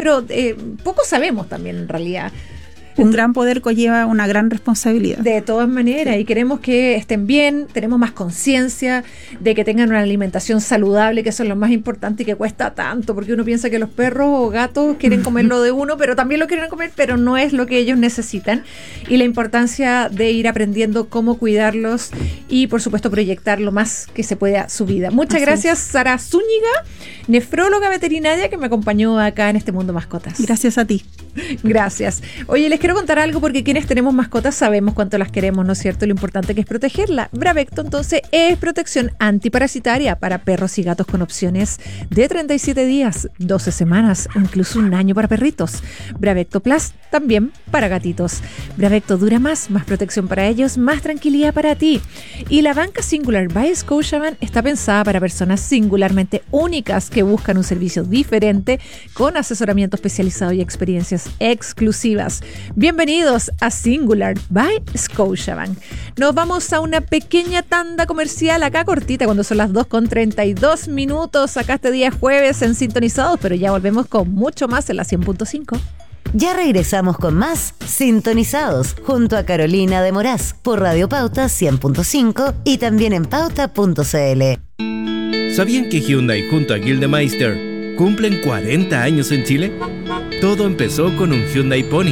pero poco sabemos también en realidad. Un gran poder conlleva una gran responsabilidad. De todas maneras, sí. Y queremos que estén bien, tenemos más conciencia de que tengan una alimentación saludable, que eso es lo más importante y que cuesta tanto, porque uno piensa que los perros o gatos quieren comer lo de uno, pero también lo quieren comer, pero no es lo que ellos necesitan. Y la importancia de ir aprendiendo cómo cuidarlos y, por supuesto, proyectar lo más que se pueda su vida. Muchas gracias, Sara Zúñiga, nefróloga veterinaria, que me acompañó acá en este Mundo Mascotas. Gracias a ti. Gracias. Oye, les quiero contar algo porque quienes tenemos mascotas sabemos cuánto las queremos, ¿no es cierto? Lo importante que es protegerla. Bravecto, entonces, es protección antiparasitaria para perros y gatos con opciones de 37 días, 12 semanas o incluso un año para perritos. Bravecto Plus también para gatitos. Bravecto dura más protección para ellos, más tranquilidad para ti. Y la banca Singular by Scotiabank está pensada para personas singularmente únicas que buscan un servicio diferente con asesoramiento especializado y experiencias exclusivas. Bienvenidos a Singular by Scotiabank. Nos vamos a una pequeña tanda comercial acá cortita cuando son las 2:32 acá este día jueves en Sintonizados, pero ya volvemos con mucho más en la 100.5. Ya regresamos con más Sintonizados junto a Carolina de Moraz por Radio Pauta 100.5 y también en pauta.cl. ¿Sabían que Hyundai junto a Gildemeister cumplen 40 años en Chile? Todo empezó con un Hyundai Pony.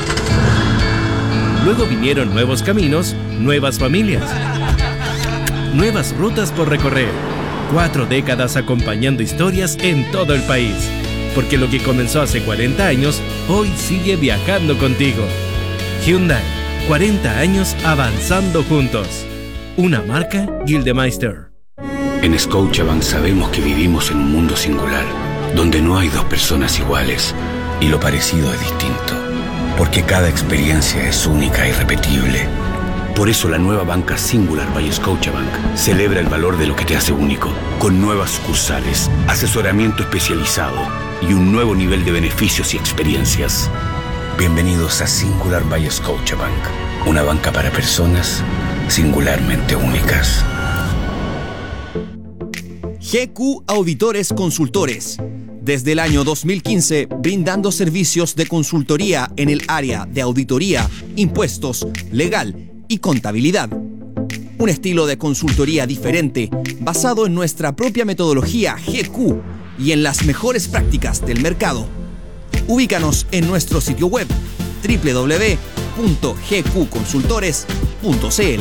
Luego vinieron nuevos caminos, nuevas familias, nuevas rutas por recorrer. 4 décadas acompañando historias en todo el país. Porque lo que comenzó hace 40 años, hoy sigue viajando contigo. Hyundai, 40 años avanzando juntos. Una marca Gildemeister. En Scotiabank sabemos que vivimos en un mundo singular, donde no hay dos personas iguales y lo parecido es distinto, porque cada experiencia es única e irrepetible. Por eso la nueva banca Singular by Scotiabank celebra el valor de lo que te hace único, con nuevas sucursales, asesoramiento especializado y un nuevo nivel de beneficios y experiencias. Bienvenidos a Singular by Scotiabank, una banca para personas singularmente únicas. GQ Auditores Consultores. Desde el año 2015, brindando servicios de consultoría en el área de auditoría, impuestos, legal y contabilidad. Un estilo de consultoría diferente, basado en nuestra propia metodología GQ y en las mejores prácticas del mercado. Ubícanos en nuestro sitio web www.gqconsultores.cl.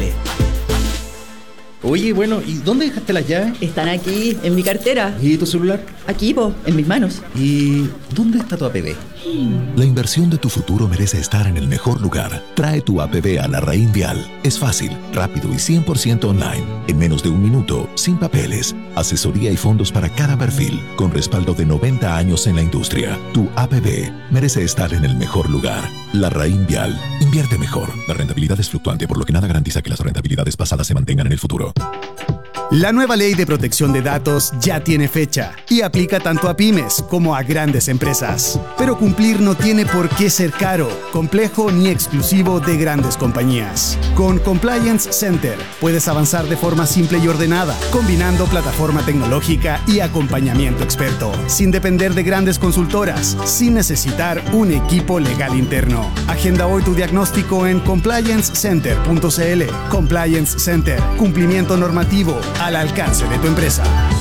Oye, bueno, ¿y dónde dejaste las llaves? Están aquí, en mi cartera. ¿Y tu celular? Aquí, en mis manos. ¿Y dónde está tu APB? La inversión de tu futuro merece estar en el mejor lugar. Trae tu APB a Larraín Vial. Es fácil, rápido y 100% online. En menos de un minuto, sin papeles. Asesoría y fondos para cada perfil, con respaldo de 90 años en la industria. Tu APB merece estar en el mejor lugar. Larraín Vial. Invierte mejor. La rentabilidad es fluctuante, por lo que nada garantiza que las rentabilidades pasadas se mantengan en el futuro. La nueva ley de protección de datos ya tiene fecha y aplica tanto a pymes como a grandes empresas. Pero cumplir no tiene por qué ser caro, complejo ni exclusivo de grandes compañías. Con Compliance Center puedes avanzar de forma simple y ordenada, combinando plataforma tecnológica y acompañamiento experto, sin depender de grandes consultoras, sin necesitar un equipo legal interno. Agenda hoy tu diagnóstico en compliancecenter.cl. Compliance Center, cumplimiento normativo al alcance de tu empresa.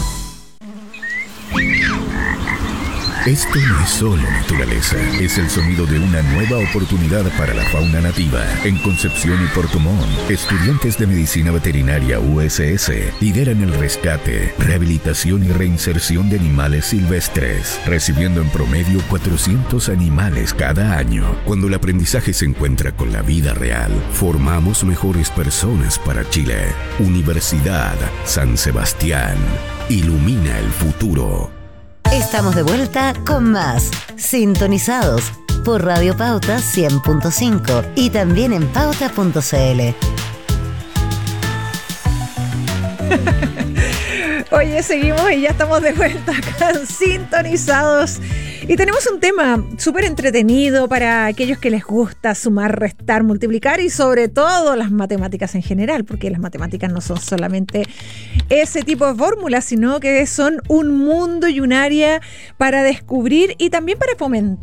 Esto no es solo naturaleza, es el sonido de una nueva oportunidad para la fauna nativa. En Concepción y Puerto Montt, estudiantes de Medicina Veterinaria USS lideran el rescate, rehabilitación y reinserción de animales silvestres, recibiendo en promedio 400 animales cada año. Cuando el aprendizaje se encuentra con la vida real, formamos mejores personas para Chile. Universidad San Sebastián. Ilumina el futuro. Estamos de vuelta con más Sintonizados por Radio Pauta 100.5 y también en pauta.cl. Oye, seguimos y ya estamos de vuelta acá en Sintonizados. Y tenemos un tema súper entretenido para aquellos que les gusta sumar, restar, multiplicar y sobre todo las matemáticas en general, porque las matemáticas no son solamente ese tipo de fórmulas, sino que son un mundo y un área para descubrir y también para fomentar